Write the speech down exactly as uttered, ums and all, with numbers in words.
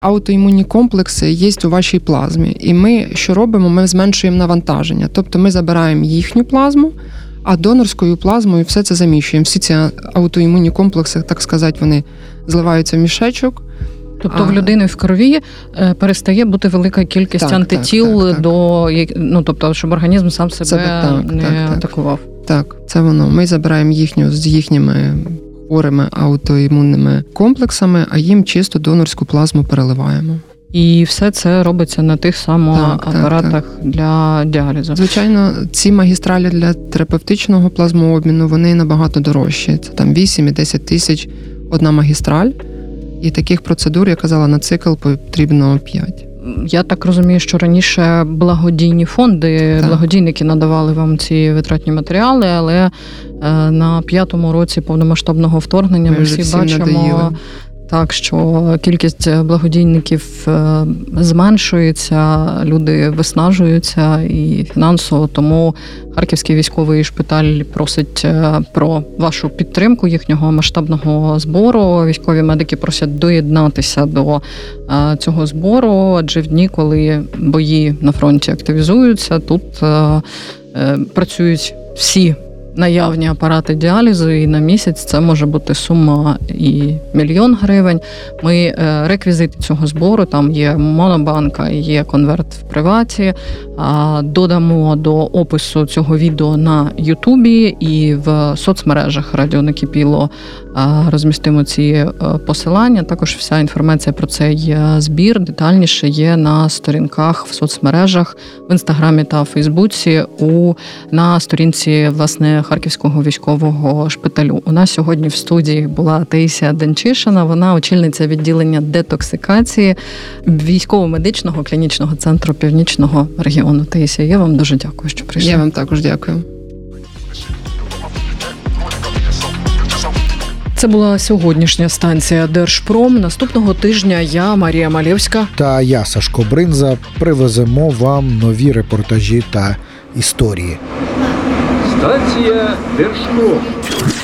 Аутоімунні комплекси є у вашій плазмі. І ми, що робимо, ми зменшуємо навантаження. Тобто ми забираємо їхню плазму, а донорською плазмою все це заміщуємо. Всі ці аутоімунні комплекси, так сказати, вони зливаються в мішечок. Тобто а... в людини в крові перестає бути велика кількість так, антитіл так, так, до, ну, тобто, щоб організм сам себе, себе так, не так, так. атакував. Так, це воно. Ми забираємо їхню з їхніми хворими аутоімунними комплексами, а їм чисто донорську плазму переливаємо. І все це робиться на тих самих апаратах так, так. для діалізу. Звичайно, ці магістралі для терапевтичного плазмообміну, вони набагато дорожчі. Це там вісім і десять тисяч одна магістраль. І таких процедур, я казала, на цикл потрібно п'ять. Я так розумію, що раніше благодійні фонди, так. благодійники надавали вам ці витратні матеріали, але на п'ятому році повномасштабного вторгнення ми, ми всі бачимо, надоїли. Так, що кількість благодійників зменшується, люди виснажуються і фінансово, тому Харківський військовий шпиталь просить про вашу підтримку їхнього масштабного збору. Військові медики просять доєднатися до цього збору, адже в дні, коли бої на фронті активізуються, тут працюють всі наявні апарати діалізу, і на місяць це може бути сума і мільйон гривень. Ми реквізити цього збору, там є монобанка, є конверт в приваті, додамо до опису цього відео на Ютубі і в соцмережах Радіо Накипіло розмістимо ці посилання. Також вся інформація про цей збір детальніше є на сторінках в соцмережах, в Інстаграмі та Фейсбуці, у, на сторінці, власне, Харківського військового шпиталю. У нас сьогодні в студії була Таїсія Денчишина, вона очільниця відділення детоксикації військово-медичного клінічного центру Північного регіону. Таїсія, я вам дуже дякую, що прийшли. Я вам також дякую. Це була сьогоднішня станція Держпром. Наступного тижня я, Марія Малєвська та я, Сашко Бринза, привеземо вам нові репортажі та історії. Станція Держпром.